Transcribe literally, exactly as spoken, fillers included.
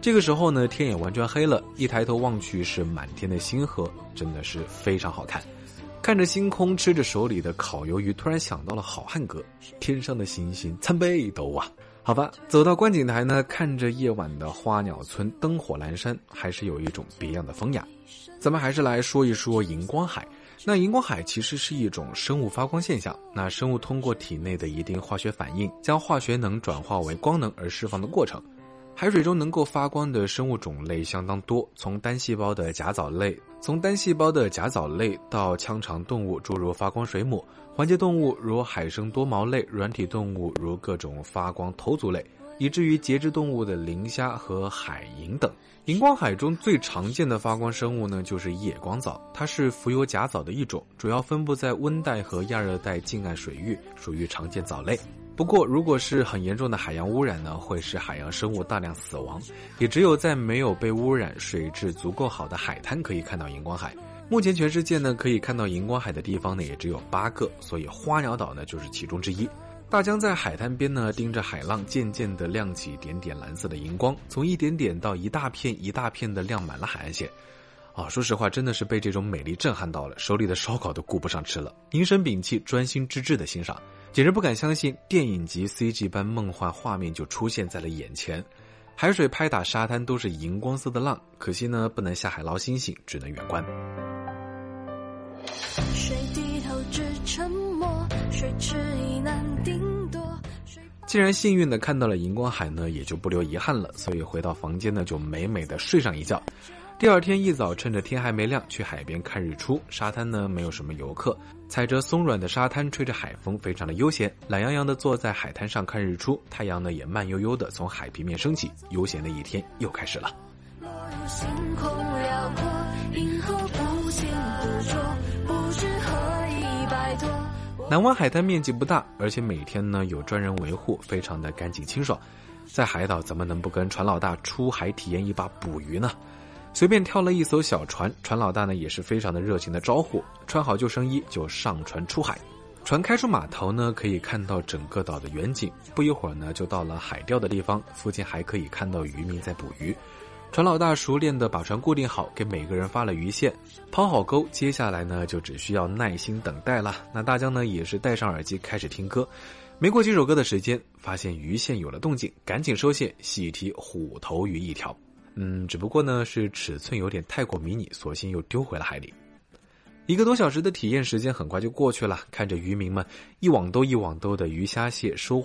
这个时候呢，天也完全黑了，一抬头望去是满天的星河，真的是非常好看。看着星空，吃着手里的烤鱿鱼，突然想到了好汉歌，天上的星星参北斗啊。好吧，走到观景台呢，看着夜晚的花鸟村灯火阑珊，还是有一种别样的风雅。咱们还是来说一说荧光海。那荧光海其实是一种生物发光现象，那生物通过体内的一定化学反应，将化学能转化为光能而释放的过程。海水中能够发光的生物种类相当多，从单细胞的甲藻类，从单细胞的甲藻类到腔肠动物，诸如发光水母，环节动物如海生多毛类，软体动物如各种发光头足类，以至于节肢动物的磷虾和海银等。荧光海中最常见的发光生物呢，就是夜光藻，它是浮游甲藻的一种，主要分布在温带和亚热带近岸水域，属于常见藻类。不过如果是很严重的海洋污染呢，会使海洋生物大量死亡，也只有在没有被污染、水质足够好的海滩可以看到荧光海。目前全世界呢，可以看到荧光海的地方呢，也只有八个，所以花鸟岛呢就是其中之一。大江在海滩边呢，盯着海浪渐渐地亮起点点蓝色的荧光，从一点点到一大片一大片的亮满了海岸线。啊，说实话真的是被这种美丽震撼到了，手里的烧烤都顾不上吃了，凝神屏气，专心致志地欣赏，简直不敢相信电影级 C G 般梦幻画面就出现在了眼前。海水拍打沙滩都是荧光色的浪，可惜呢不能下海捞星星，只能远观。水低头只沉默，水迟疑难定夺。既然幸运的看到了荧光海呢，也就不留遗憾了，所以回到房间呢就美美的睡上一觉。第二天一早，趁着天还没亮，去海边看日出。沙滩呢没有什么游客，踩着松软的沙滩，吹着海风，非常的悠闲，懒洋洋的坐在海滩上看日出。太阳呢也慢悠悠的从海平面升起，悠闲的一天又开始了。落入星空辽阔，银河不清不浊，不知何以摆脱。南湾海滩面积不大，而且每天呢有专人维护，非常的干净清爽。在海岛怎么能不跟船老大出海体验一把捕鱼呢？随便挑了一艘小船，船老大呢也是非常的热情的招呼，穿好救生衣就上船出海。船开出码头呢，可以看到整个岛的远景，不一会儿呢就到了海钓的地方，附近还可以看到渔民在捕鱼。船老大熟练的把船固定好，给每个人发了鱼线，抛好钩，接下来呢就只需要耐心等待了。那大江呢也是戴上耳机开始听歌，没过几首歌的时间，发现鱼线有了动静，赶紧收线，细提虎头鱼一条。嗯，只不过呢是尺寸有点太过迷你，索性又丢回了海里。一个多小时的体验时间很快就过去了，看着渔民们一网兜一网兜的鱼虾蟹收